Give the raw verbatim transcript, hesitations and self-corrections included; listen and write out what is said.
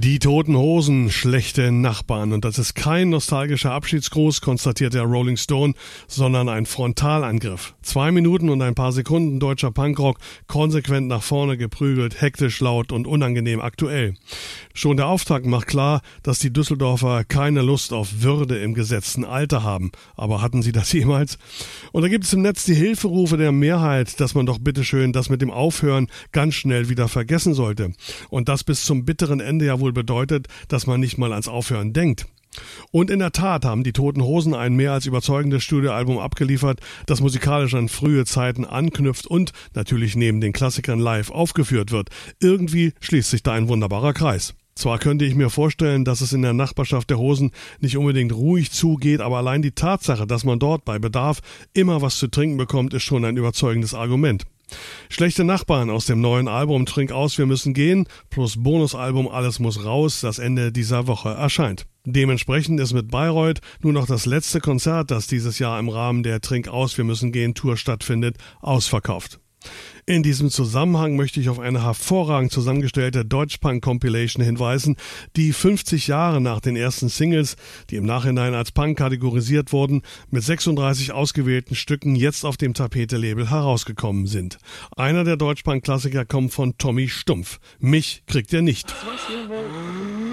Die Toten Hosen, schlechte Nachbarn. Und das ist kein nostalgischer Abschiedsgruß, konstatiert der Rolling Stone, sondern ein Frontalangriff. Zwei Minuten und ein paar Sekunden deutscher Punkrock, konsequent nach vorne geprügelt, hektisch, laut und unangenehm aktuell. Schon der Auftakt macht klar, dass die Düsseldorfer keine Lust auf Würde im gesetzten Alter haben. Aber hatten sie das jemals? Und da gibt es im Netz die Hilferufe der Mehrheit, dass man doch bitteschön das mit dem Aufhören ganz schnell wieder vergessen sollte. Und das bis zum bitteren Ende ja wohl bedeutet, dass man nicht mal ans Aufhören denkt. Und in der Tat haben die Toten Hosen ein mehr als überzeugendes Studioalbum abgeliefert, das musikalisch an frühe Zeiten anknüpft und natürlich neben den Klassikern live aufgeführt wird. Irgendwie schließt sich da ein wunderbarer Kreis. Zwar könnte ich mir vorstellen, dass es in der Nachbarschaft der Hosen nicht unbedingt ruhig zugeht, aber allein die Tatsache, dass man dort bei Bedarf immer was zu trinken bekommt, ist schon ein überzeugendes Argument. Schlechte Nachbarn aus dem neuen Album Trink aus, wir müssen gehen, plus Bonusalbum Alles muss raus, das Ende dieser Woche erscheint. Dementsprechend ist mit Bayreuth nur noch das letzte Konzert, das dieses Jahr im Rahmen der Trink aus, wir müssen gehen Tour stattfindet, ausverkauft. In diesem Zusammenhang möchte ich auf eine hervorragend zusammengestellte Deutschpunk-Compilation hinweisen, die fünfzig Jahre nach den ersten Singles, die im Nachhinein als Punk kategorisiert wurden, mit sechsunddreißig ausgewählten Stücken jetzt auf dem Tapete-Label herausgekommen sind. Einer der Deutschpunk-Klassiker kommt von Tommy Stumpf. Mich kriegt er nicht.